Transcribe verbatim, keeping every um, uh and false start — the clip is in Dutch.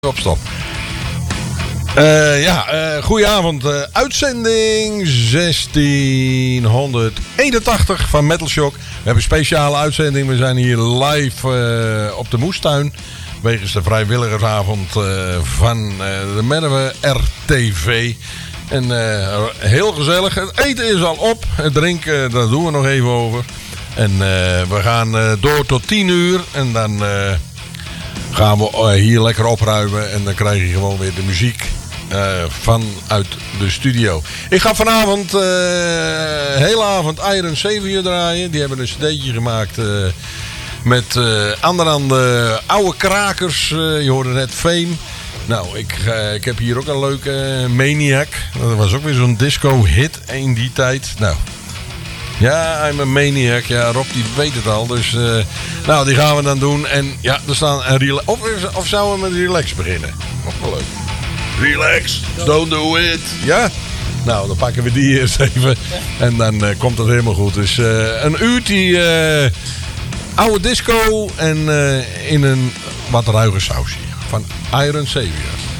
Op stop. Uh, ja, uh, goedenavond. Uh, uitzending zestienhonderdeenentachtig van Metal Shock. We hebben een speciale uitzending. We zijn hier live uh, op de Moestuin. Wegens de vrijwilligersavond uh, van uh, de Merwe R T V. En uh, heel gezellig. Het eten is al op. Het drinken, daar doen we nog even over. En uh, we gaan uh, door tot tien uur. En dan... Uh, gaan we hier lekker opruimen en dan krijg je gewoon weer de muziek uh, vanuit de studio. Ik ga vanavond, uh, hele avond Iron Savior draaien. Die hebben een cd'tje gemaakt uh, met uh, andere oude krakers. Uh, je hoorde net Fame. Nou, ik, uh, ik heb hier ook een leuke uh, Maniac. Dat was ook weer zo'n disco hit in die tijd. Nou... Ja, I'm a Maniac. Ja, Rob die weet het al. Dus, uh, nou, die gaan we dan doen. En ja, er staan een rela- of, of zouden we met Relax beginnen? Nog wel leuk. Relax, don't do it. Ja? Nou, dan pakken we die eerst even. En dan uh, komt het helemaal goed. Dus uh, een uurtje uh, oude disco. En uh, in een wat ruige sausje. Van Iron Savior.